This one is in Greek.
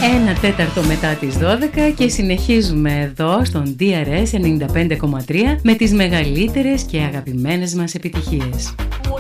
Ένα τέταρτο μετά τις 12 και συνεχίζουμε εδώ στον DRS 95,3 με τις μεγαλύτερες και αγαπημένες μας επιτυχίες.